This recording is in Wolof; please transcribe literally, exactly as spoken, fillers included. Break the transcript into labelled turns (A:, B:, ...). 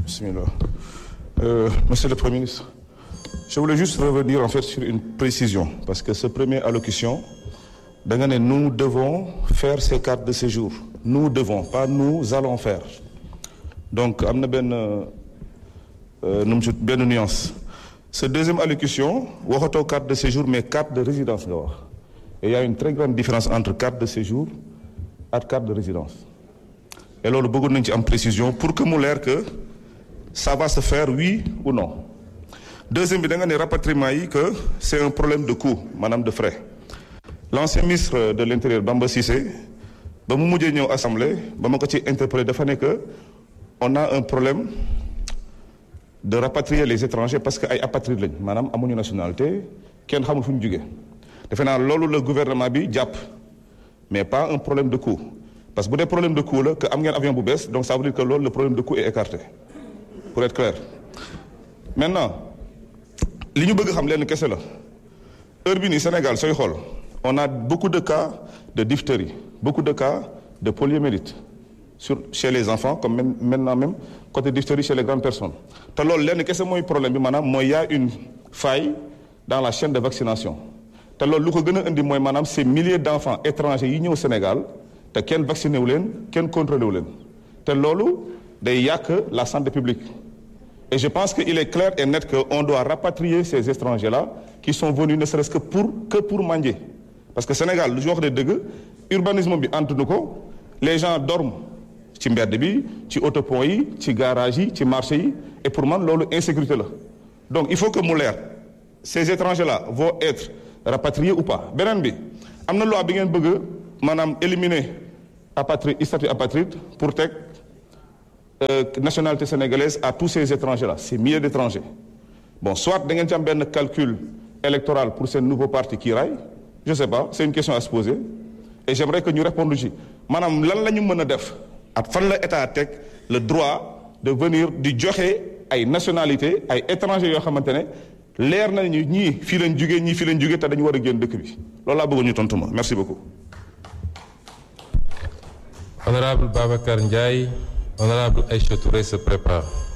A: Bismillah. Euh, Monsieur le Premier ministre, je voulais juste revenir en fait sur une précision, parce que ce premier allocution, nous devons faire ces cartes de séjour. Nous devons, pas nous allons faire. Donc, il y a une nuance. Ce deuxième allocution, il y a carte de séjour, mais carte de résidence. Et il y a une très grande différence entre carte de séjour et carte de résidence. Et là, nous avons une précision pour que nous l'air que ça va se faire, oui ou non. Deuxième, il y a un rapatriement que c'est un problème de coût, madame de frais. L'ancien ministre de l'Intérieur, Bamba Cissé, quand nous avons l'Assemblée, nous avons interpellé que on a un problème de rapatrier les étrangers parce qu'ils sont apatrides, madame, à mon nationalité, qui ne savent pas où ils sont. Le gouvernement bi diap, mais pas un problème de coût. Parce que si vous avez un problème de coût, que vous avez un avion boubès, donc ça veut dire que le problème de coût est écarté. Pour être clair. Maintenant, ce que nous voulons savoir, c'est que au Sénégal, on a beaucoup de cas de diphtérie, beaucoup de cas de poliomyélite sur, chez les enfants, comme même, maintenant même, côté diphtérie chez les grandes personnes. Alors, qu'est-ce que le problème? Il y a une faille dans la chaîne de vaccination. Alors, ce que nous avons, c'est milliers d'enfants étrangers qui sont au Sénégal, qui sont vaccinés, qui sont contrôlés. Alors, il n'y a que la santé publique. Et je pense qu'il est clair et net qu'on doit rapatrier ces étrangers-là qui sont venus ne serait-ce que pour, que pour manger. Parce que Sénégal, le jour de dégueu, l'urbanisme entre nous, les gens dorment ci mbedd bi, ci autopont yi, ci garage yi, ci marché yi, et pour moi, c'est l'insécurité là. Donc il faut que Mouler, ces étrangers-là vont être rapatriés ou pas. Benen bi, amna loi bi ngeen bëgg manam éliminer apatride, statut apatride pour tek euh, nationalité sénégalaise à tous ces étrangers-là, ces milliers d'étrangers. Bon, soit vous avez un calcul électoral pour ce nouveau parti qui raille, je ne sais pas, c'est une question à se poser. Et j'aimerais que nous répondions. Madame, lan lañu mëna def ak fan la état tek le droit de venir di joxé ay nationalité ay étrangers yo xamantene leer nañu ñi fi lañ juggé ñi fi lañ juggé té dañu wara gën dëkk bi. Loolu la bëgg ñu tontu ma. Merci beaucoup.
B: Honorable Babacar Ndiaye, Honorable Aïcha Touré se prépare.